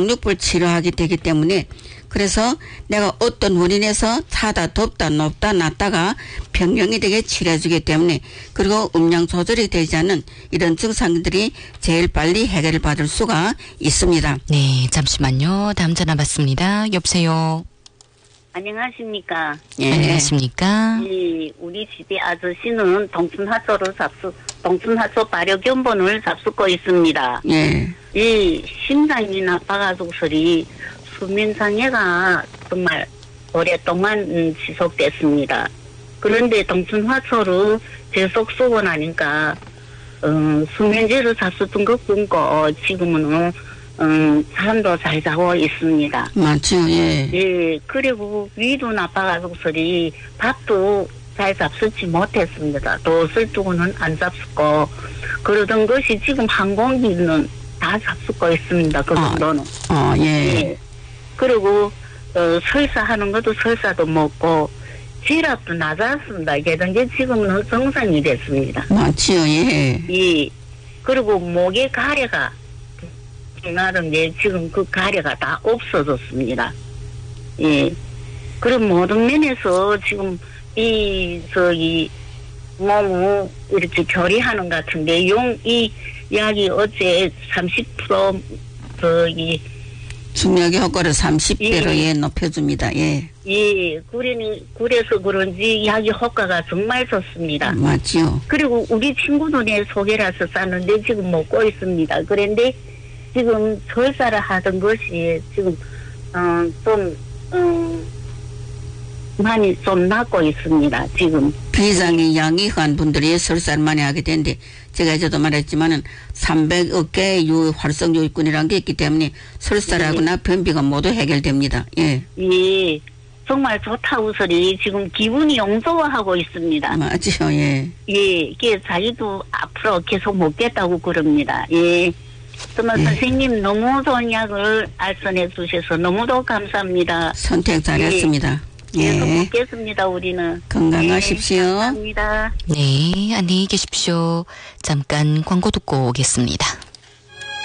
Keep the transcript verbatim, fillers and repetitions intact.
당뇨병을 치료하게 되기 때문에 그래서 내가 어떤 원인에서 차다 덥다 높다 낮다가 변경이 되게 치료해주기 때문에 그리고 음량 조절이 되지 않는 이런 증상들이 제일 빨리 해결을 받을 수가 있습니다. 네, 잠시만요. 다음 전화 받습니다. 여보세요. 안녕하십니까. 예. 안녕하십니까. 예, 우리 집의 아저씨는 동춘하초를 잡수, 동춘하초 발효견본을 잡수고 있습니다. 예. 이 심장이 나빠가지고서리 수면장애가 정말 오랫동안 음, 지속됐습니다. 그런데 동춘하초를 계속 쓰고 나니까 어, 수면제를 잡수던 것 뿐고 지금은 음, 잠도 잘 자고 있습니다. 맞죠, 예. 예, 그리고 위도 나빠가지고서리 밥도 잘 잡수지 못했습니다. 도술 두고는 안 잡수고 그러던 것이 지금 한 공기는 다 잡수고 있습니다. 그 정도는. 어, 어 예. 예. 그리고 어, 설사하는 것도 설사도 먹고 지압도 낮았습니다. 게다가 지금은 정상이 됐습니다. 맞지요, 예. 예. 그리고 목에 가래가 나름 예, 지금 그 가래가 다 없어졌습니다. 예. 그런 모든 면에서 지금 이 저기 몸을 이렇게 조리하는 것 같은데 용 이 약이 어제 삼십 퍼센트 저기 중력의 효과를 삼십 배로 예. 예, 높여줍니다. 예. 예, 그러니 그래서 그런지 약이 효과가 정말 좋습니다. 맞지요. 그리고 우리 친구들의 소개라서 쌌는데 지금 먹고 있습니다. 그런데 지금 설사를 하던 것이 지금 어, 좀 어, 많이 좀 낫고 있습니다. 지금 비장의 양이한 분들이 설사를 많이 하게 되는데 제가 이제도 말했지만은 삼백억 개의 유 활성 요인군이라는 게 있기 때문에 설사를 예. 하거나 변비가 모두 해결됩니다. 예. 예, 정말 좋다고 소리 지금 기분이 영소화하고 있습니다. 맞죠, 예. 예, 이게 자기도 앞으로 계속 먹겠다고 그럽니다. 예. 정말 예. 선생님 너무 좋은 약을 알선해 주셔서 너무도 감사합니다. 선택 잘했습니다. 예. 계속 예. 먹겠습니다, 우리는. 건강하십시오. 예, 감사합니다. 네, 안녕히 계십시오. 잠깐 광고 듣고 오겠습니다.